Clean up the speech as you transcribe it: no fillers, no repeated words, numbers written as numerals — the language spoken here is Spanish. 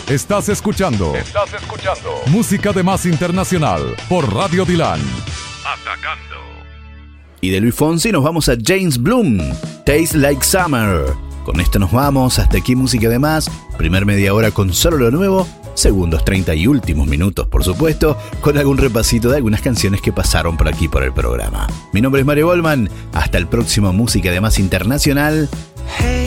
Estás escuchando Música de Más Internacional por Radio Dilan. Atacando. Y de Luis Fonsi nos vamos a James Bloom, Tastes Like Summer. Con esto nos vamos, hasta aquí Música de Más. Primer media hora con solo lo nuevo, segundos 30 y últimos minutos, por supuesto, con algún repasito de algunas canciones que pasaron por aquí por el programa. Mi nombre es Mario Goldman, hasta el próximo Música de Más Internacional. Hey.